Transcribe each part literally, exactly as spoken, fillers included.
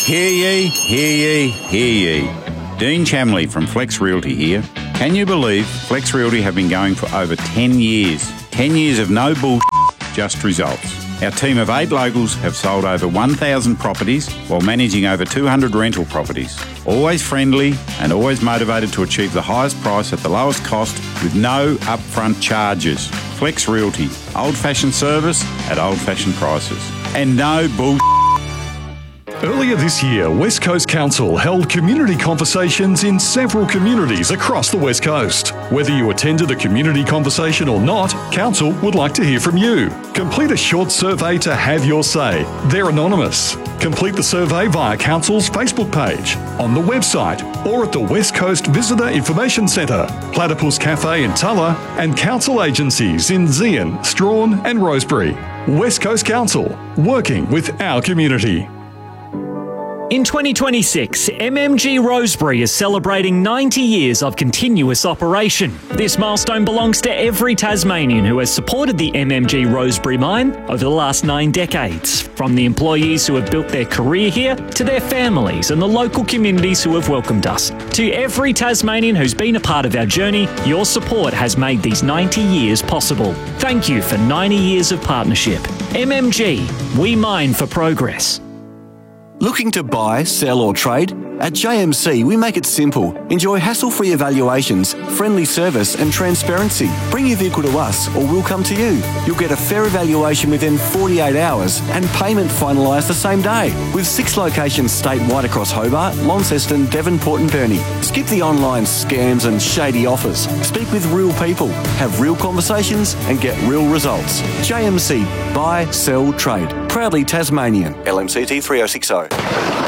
Hear ye, hear ye, hear ye. Dean Chamley from Flex Realty here. Can you believe Flex Realty have been going for over ten years? ten years of no bullshit, just results. Our team of eight locals have sold over one thousand properties while managing over two hundred rental properties. Always friendly and always motivated to achieve the highest price at the lowest cost with no upfront charges. Flex Realty, old-fashioned service at old-fashioned prices. And no bullshit. Earlier this year, West Coast Council held community conversations in several communities across the West Coast. Whether you attended a community conversation or not, Council would like to hear from you. Complete a short survey to have your say. They're anonymous. Complete the survey via Council's Facebook page, on the website, or at the West Coast Visitor Information Centre, Platypus Cafe in Tulla, and council agencies in Zeehan, Strahan and Rosebery. West Coast Council, working with our community. In twenty twenty-six, M M G Rosebery is celebrating ninety years of continuous operation. This milestone belongs to every Tasmanian who has supported the M M G Rosebery mine over the last nine decades, from the employees who have built their career here to their families and the local communities who have welcomed us. To every Tasmanian who's been a part of our journey, your support has made these ninety years possible. Thank you for ninety years of partnership. M M G, we mine for progress. Looking to buy, sell or trade? At J M C, we make it simple. Enjoy hassle-free evaluations, friendly service and transparency. Bring your vehicle to us or we'll come to you. You'll get a fair evaluation within forty-eight hours and payment finalised the same day. With six locations statewide across Hobart, Launceston, Devonport and Burnie. Skip the online scams and shady offers. Speak with real people, have real conversations and get real results. J M C, buy, sell, trade. Proudly Tasmanian. L M C T three oh six oh.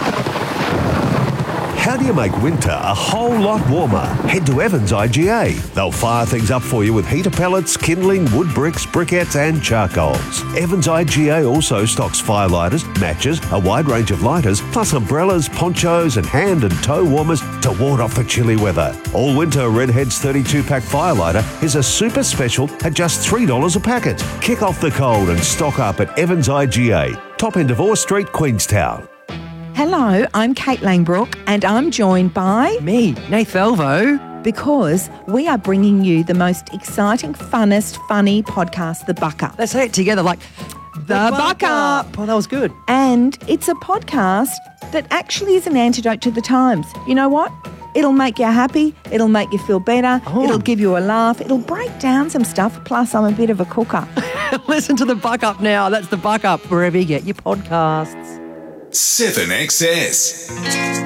How do you make winter a whole lot warmer? Head to Evans I G A. They'll fire things up for you with heater pellets, kindling, wood bricks, briquettes and charcoals. Evans I G A also stocks firelighters, matches, a wide range of lighters, plus umbrellas, ponchos and hand and toe warmers to ward off the chilly weather. All winter Redhead's thirty-two pack firelighter is a super special at just three dollars a packet. Kick off the cold and stock up at Evans I G A, top end of Orr Street, Queenstown. Hello, I'm Kate Langbrook and I'm joined by... Me, Nath Alvo. Because we are bringing you the most exciting, funnest, funny podcast, The Buck Up. Let's say it together like... The, the Buck, Buck Up. Up. Oh, that was good. And it's a podcast that actually is an antidote to the times. You know what? It'll make you happy. It'll make you feel better. Oh. It'll give you a laugh. It'll break down some stuff. Plus, I'm a bit of a cooker. Listen to The Buck Up now. That's The Buck Up, wherever you get your podcasts. seven X S.